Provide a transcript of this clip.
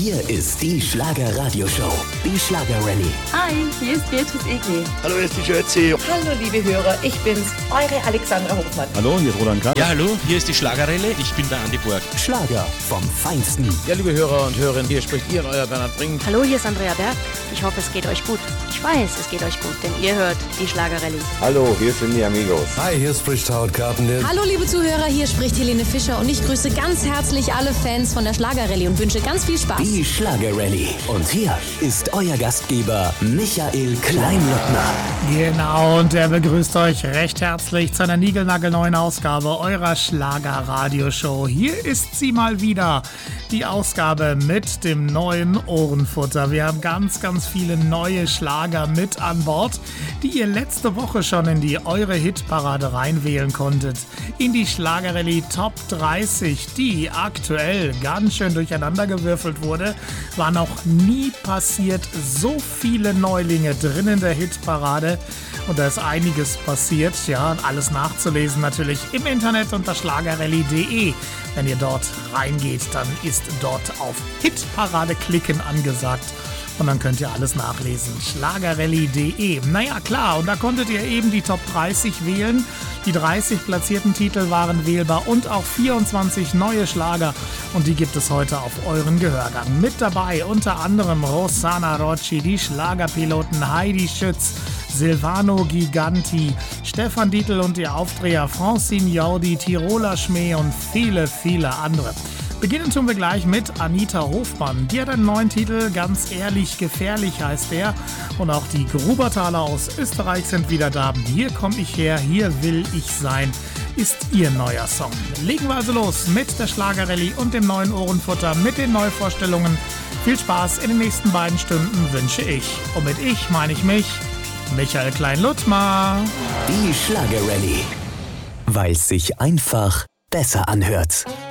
Hier ist die Schlager-Radio-Show, die Schlager-Rallye. Hi, hier ist Beatrice Egli. Hallo, hier ist die Schötzi. Hallo, liebe Hörer, ich bin's, eure Alexandra Hofmann. Hallo, hier ist Roland Kahn. Ja, hallo, hier ist die Schlagerrallye. Ich bin der Andi Borg. Schlager vom Feinsten. Ja, liebe Hörer und Hörerinnen, hier spricht Ihr euer Bernhard Brink. Hallo, hier ist Andrea Berg. Ich hoffe, es geht euch gut. Ich weiß, es geht euch gut, denn ihr hört die Schlagerrallye. Hallo, hier sind die Amigos. Hi, hier spricht Howard Carpendale. Hallo, liebe Zuhörer, hier spricht Helene Fischer und ich grüße ganz herzlich alle Fans von der Schlagerrallye und wünsche ganz viel Spaß. Die Schlager-Rallye. Und hier ist euer Gastgeber Michael Kleinlottner. Genau, und er begrüßt euch recht herzlich zu einer niegelnagelneuen Ausgabe eurer Schlager-Radio-Show. Hier ist sie mal wieder, die Ausgabe mit dem neuen Ohrenfutter. Wir haben ganz viele neue Schlager mit an Bord, die ihr letzte Woche schon in die eure Hitparade reinwählen konntet. In die Schlager-Rallye Top 30, die aktuell ganz schön durcheinandergewürfelt wurde, war noch nie passiert. So viele Neulinge drin in der Hitparade und da ist einiges passiert. Ja, und alles nachzulesen natürlich im Internet unter schlagerrallye.de. Wenn ihr dort reingeht, dann ist dort auf Hitparade klicken angesagt. Und dann könnt ihr alles nachlesen. Schlagerrallye.de. Naja, klar, und da konntet ihr eben die Top 30 wählen. Die 30 platzierten Titel waren wählbar und auch 24 neue Schlager. Und die gibt es heute auf euren Gehörgang. Mit dabei unter anderem Rossana Rocci, die Schlagerpiloten Heidi Schütz, Silvano Giganti, Stefan Dietl und ihr Aufdreher Francine Jordi, Tiroler Schmäh und viele andere. Beginnen tun wir gleich mit Anita Hofmann. Die hat einen neuen Titel, Ganz ehrlich gefährlich heißt der. Und auch die Grubertaler aus Österreich sind wieder da. Hier komm ich her, hier will ich sein, ist ihr neuer Song. Legen wir also los mit der Schlagerrallye und dem neuen Ohrenfutter, mit den Neuvorstellungen. Viel Spaß in den nächsten beiden Stunden wünsche ich. Und mit ich meine ich mich, Michael Klein-Luttmer. Die Schlager-Rallye. Weil es sich einfach besser anhört.